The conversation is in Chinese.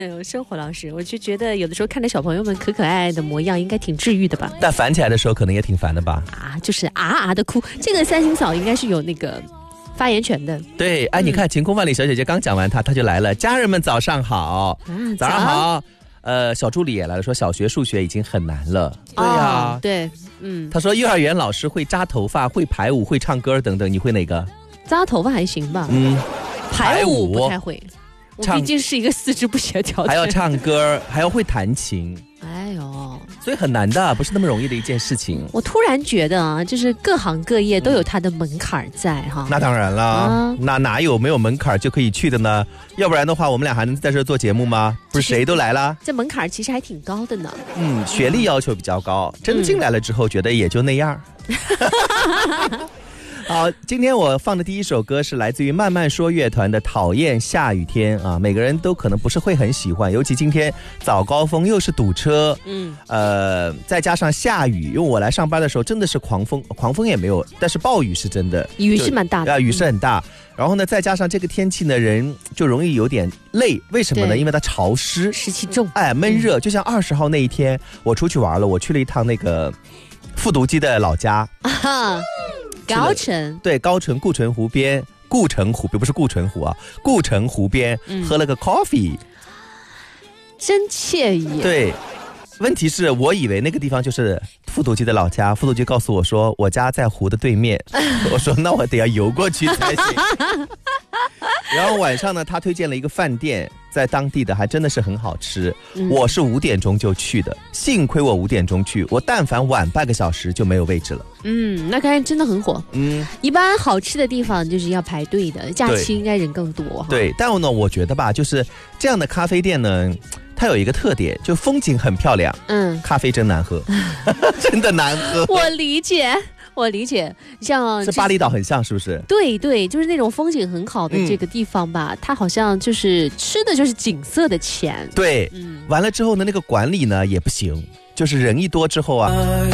生活老师，我就觉得有的时候看着小朋友们可可爱爱的模样，应该挺治愈的吧？ 但烦起来的时候，可能也挺烦的吧？ 就是的哭。这个三星嫂应该是有那个发言权的。 对，你看晴空万里小姐姐刚讲完她就来了。家人们早上好，早上好。小助理也来了，说小学数学已经很难了。对呀， 对， 他说幼儿园老师会扎头发、会排舞、会唱歌等等，你会哪个？ 扎头发还行吧。排舞不太会。我毕竟是一个四肢不协调的， 还要唱歌，还要会弹琴。 哎呦， 所以很难的，不是那么容易的一件事情。 我突然觉得就是各行各业都有它的门槛在哈。 那当然了，那哪有没有门槛就可以去的呢？要不然的话，我们俩还能在这做节目吗？不是谁都来了。 这门槛其实还挺高的呢。 学历要求比较高，真的进来了之后，觉得也就那样。好，今天我放的第一首歌是来自于慢慢说乐团的《讨厌下雨天》啊，每个人都可能不是会很喜欢，尤其今天早高峰又是堵车，再加上下雨，因为我来上班的时候真的是狂风也没有，但是暴雨是真的， 雨是蛮大的， 雨是很大。然后呢，再加上这个天气呢，人就容易有点累，为什么呢？因为它潮湿， 湿气重， 闷热。就像20号那一天，我出去玩了，我去了一趟那个复读机的老家。 高城， 对，高城顾城湖边，不是顾城湖啊，顾城湖边，喝了个 coffee， 真惬意。 对，问题是我以为那个地方就是复读机的老家，复读机告诉我说我家在湖的对面，我说那我得要游过去才行。然后晚上呢，他推荐了一个饭店，在当地的还真的是很好吃。我是5点钟就去的，幸亏我5点钟去，我但凡晚半个小时就没有位置了。 那看来真的很火。一般好吃的地方就是要排队的，假期应该人更多。 对，但呢，我觉得吧，就是这样的咖啡店呢，它有一个特点，就风景很漂亮，咖啡真难喝，真的难喝。 我理解，像是巴厘岛很像，是不是？ 对，就是那种风景很好的这个地方吧，它好像就是吃的就是景色的钱。 对，完了之后呢，那个管理呢也不行，就是人一多之后啊。